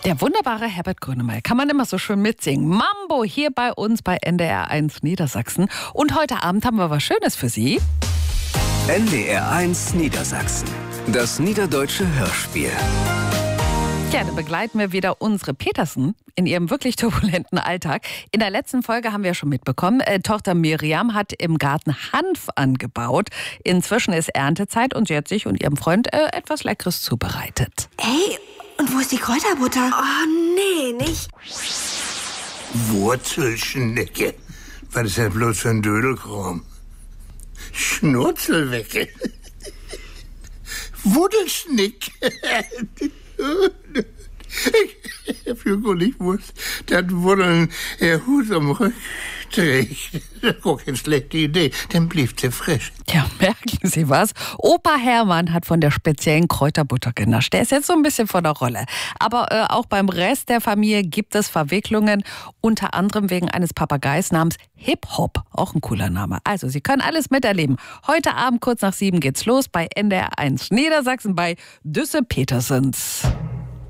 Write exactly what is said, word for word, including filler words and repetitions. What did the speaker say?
Der wunderbare Herbert Grönemeyer kann man immer so schön mitsingen. Mambo hier bei uns bei N D R eins Niedersachsen. Und heute Abend haben wir was Schönes für Sie. N D R eins Niedersachsen. Das niederdeutsche Hörspiel. Ja, da begleiten wir wieder unsere Petersen in ihrem wirklich turbulenten Alltag. In der letzten Folge haben wir schon mitbekommen, äh, Tochter Miriam hat im Garten Hanf angebaut. Inzwischen ist Erntezeit und sie hat sich und ihrem Freund äh, etwas Leckeres zubereitet. Hey, und wo ist die Kräuterbutter? Oh, nee, nicht. Wurzelschnecke. Was ist denn bloß für ein Dödelkram? Schnurzelwecke. Wudelschnick. Ich hab ja gar nicht gewusst, dass Wuddeln der Hut am Rücken trägt. Das ist gar keine schlechte Idee, dann blieb sie frisch. Ja, merken Sie was? Opa Hermann hat von der speziellen Kräuterbutter genascht. Der ist jetzt so ein bisschen von der Rolle. Aber äh, auch beim Rest der Familie gibt es Verwicklungen, unter anderem wegen eines Papageis namens Hip-Hop. Auch ein cooler Name. Also, Sie können alles miterleben. Heute Abend kurz nach sieben geht's los bei N D R eins Niedersachsen bei Düsse Petersens.